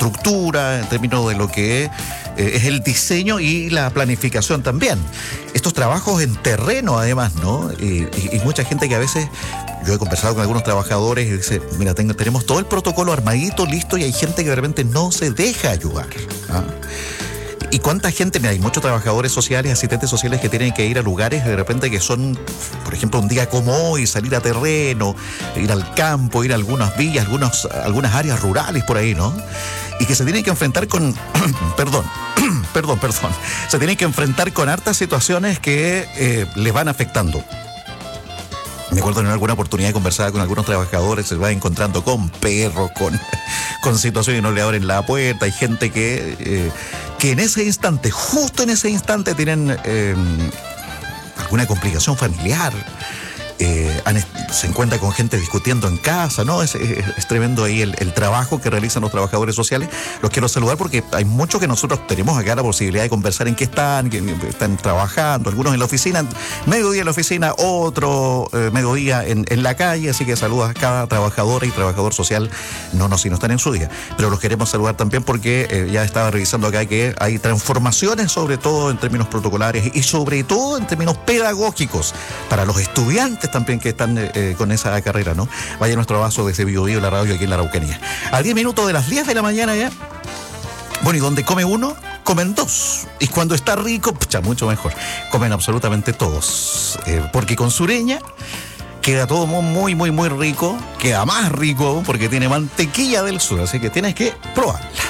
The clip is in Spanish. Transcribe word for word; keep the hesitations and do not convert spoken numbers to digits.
estructura, en términos de lo que eh, es el diseño y la planificación también. Estos trabajos en terreno, además, ¿no? Y, y, y mucha gente que a veces, yo he conversado con algunos trabajadores y dice, mira, tengo, tenemos todo el protocolo armadito, listo, y hay gente que de repente no se deja ayudar, ¿ah? ¿Y cuánta gente? Mira, hay muchos trabajadores sociales, asistentes sociales que tienen que ir a lugares de repente que son, por ejemplo, un día como hoy, salir a terreno, ir al campo, ir a algunas villas, algunos, algunas áreas rurales por ahí, ¿no? Y que se tienen que enfrentar con, perdón, perdón, perdón, se tienen que enfrentar con hartas situaciones que eh, les van afectando. Me acuerdo en alguna oportunidad de conversar con algunos trabajadores, se va encontrando con perros, con, con situaciones que no le abren la puerta. Hay gente que, eh, que en ese instante, justo en ese instante, tienen eh, alguna complicación familiar. Eh, han, se encuentra con gente discutiendo en casa, ¿no? Es, es, es tremendo ahí el, el trabajo que realizan los trabajadores sociales. Los quiero saludar porque hay muchos que nosotros tenemos acá la posibilidad de conversar en qué están, que están trabajando, algunos en la oficina, mediodía en la oficina, otro eh, mediodía en, en la calle, así que saludos a cada trabajadora y trabajador social, no, no, si no están en su día, pero los queremos saludar también porque eh, ya estaba revisando acá que hay transformaciones, sobre todo en términos protocolares y sobre todo en términos pedagógicos para los estudiantes también que están eh, con esa carrera, ¿no? Vaya nuestro vaso desde Bio Bio, la radio aquí en la Araucanía. A diez minutos de las diez de la mañana ya. Bueno, y donde come uno, comen dos. Y cuando está rico, pucha, mucho mejor. Comen absolutamente todos. Eh, porque con Sureña queda todo muy, muy, muy rico. Queda más rico porque tiene mantequilla del sur. Así que tienes que probarla.